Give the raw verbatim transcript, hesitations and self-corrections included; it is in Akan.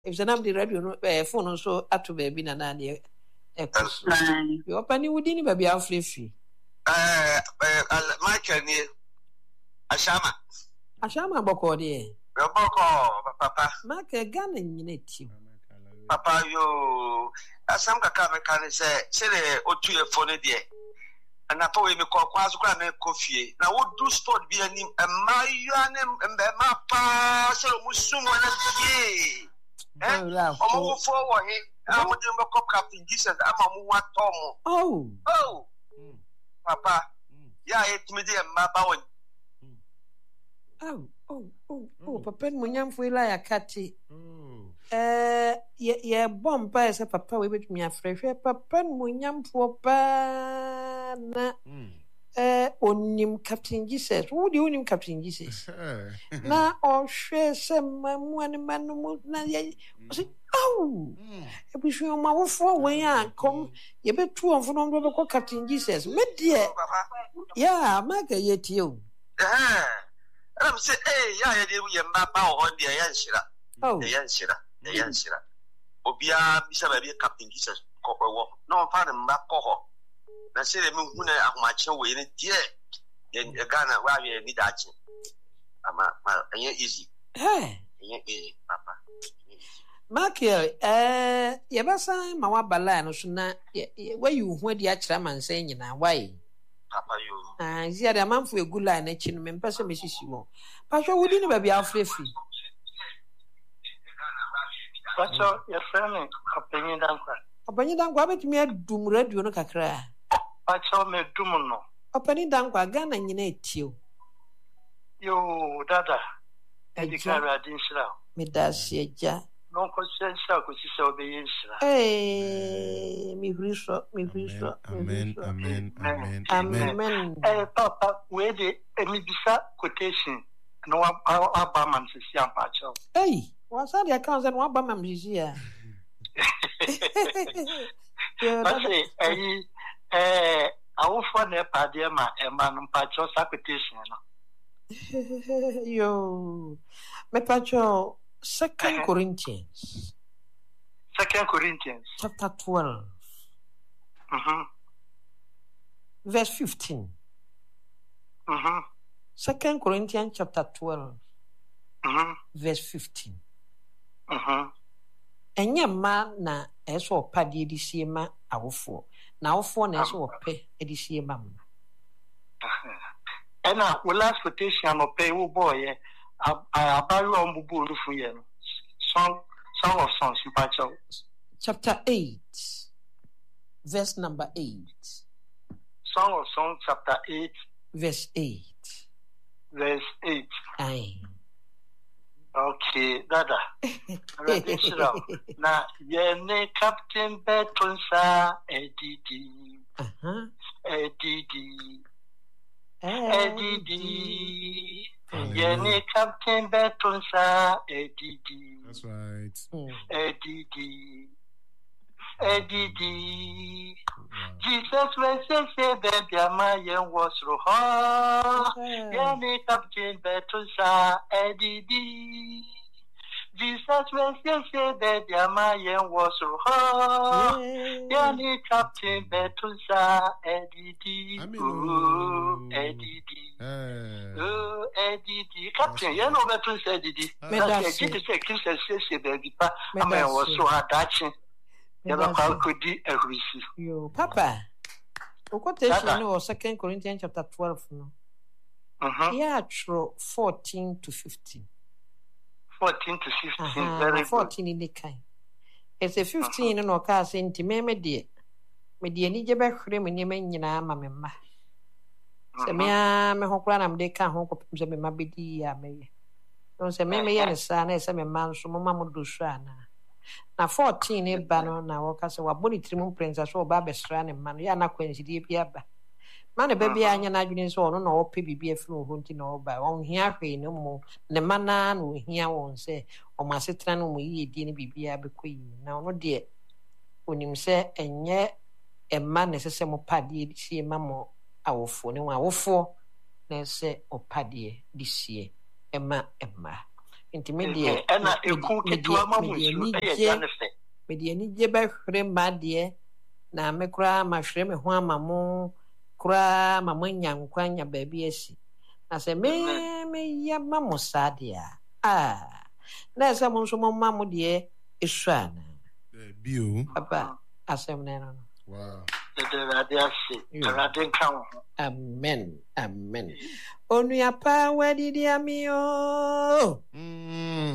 If the name the radio phone so at to baby na na de ekos. You open you within baby afre free. Eh Michael ni Ashama. Ashama boko de. Boko papa. Michael Ghana nyine ti. Papa yo asam kaka me kan say say otu e phone de. And I told him, "Quite a coffee. Now, what do sport be an Mayan and the Mapa? So, Musum and a oh, forward. I'm a Democrat Captain Jesus. I'm a one Tomo. Oh, oh, Papa. Yeah, it's me, dear Mapa. Oh, oh, oh, oh, Papa, Munyam Fuila, a catty. Eh, ye bomb by a papa with me a fresh papa, Munyam for na eh onim Captain Jesus. Who do you onim Captain Jesus? Na o hwe sem mamuane manu na ye oh e bi hwe ma wo fo wen a kom ye betu onfo no do be Captain Jesus me de yeah make ye tie o eh am say eh ya ye de ye mbaba o hon de ye nshira oh ye nshira ye nshira obia bi se ba bi Captain Jesus ko wo no fa ne mba ko ho na say me hu na ahomache we ni die ye Ghana wa ye ni dachi ama ma enye easy eh enye easy papa Michael eh ye basa ma wa bala no so na we you hu adi a kira man say nyina why papa yo ah zia de manfo egula na chi no me mpese me sisi wo pa hwe wudi ni ba bia afrefi Pacho ye friend Opanyi Dankwa Opanyi Dankwa betumi adum radio no kakra Pacho me dum no Opanyi Dankwa Ghana nyina etio yo dada edikara dinshira me dasi eja no ko sensa ko sise obeyinshira eh mi hriso mi hriso amen amen amen amen eh papa we de emibisa quotation no aba man sisi ampacho eh wasa de account and aba man sisi ya Pase eh eh awufo na pade ma ema no mpacho quotation no yo me pacho Second Corinthians Second Corinthians chapter twelve mhm verse fifteen mhm Second Corinthians chapter twelve mhm verse fifteen mhm enye ma na eso opade edisie ma awofo na awofo na eso ope edisie ma ma ena we last quotation no pay wo boy abaru ombubu olufu ye no song song of songs mpacho chapter eight verse number eight Song of Songs chapter eight verse eight verse eight aye okay dada ready shira na ye ne Captain Betonsa edidi uh-huh edidi eh edidi ye ne Captain Betonsa edidi that's right edidi edidi Jesus was say baby ama ye was roha ye ne Captain Betonsa edidi Jesus was say baby ama ye was roha ye ne Captain Betonsa edidi oh edidi oh edidi Captain ye no Betonsa edidi that's it is say Christian say baby pa ama was so adachi ya ba ko di ehrisi yo papa o quotation no Second Corinthians chapter twelve no mhm yeah true fourteen to fifteen fourteen to fifteen uh-huh. very fourteen in the kind it's a fifteen uh-huh. no ka say nti me me de me de ni je be hwere me ni me nyina ma me ma se me a me hokura na me de ka ho ko se me ma be di ya me no se me me ya ne sa na se me ma nso mo ma mo do so ana na fourteen e ba no na wo ka se wa boni trim prince so ba be sra ne ma no ya na kwansidie bi aba ma ne ba bi anya na adwene so no na wo pe bibi afiri ho nti na wo ba won hia hwe ne mo ne ma na no hia won se o ma setra no mo yi die ne bibi abekoyi na no de onim se enye emma ne sese mo pade di sie ma mo awofo ne wa awofo na se opade di sie emma emma nti me deɛ ɛna eku ketewa ma mu nsu ɛyɛ gya ne fɛ me deɛ ni gye bɛhwere mba deɛ na me koraa ma hwere me ho ama mo koraa ma mo nya nkwa nya baabi asi na sɛ me me ya ma mo saa deɛ ah na sɛ mo nso mo ma mo deɛ esu ana bio papa asɛm na no wow ɛdɛ ase arade nka ho amen amen onua pa wadidi amio mm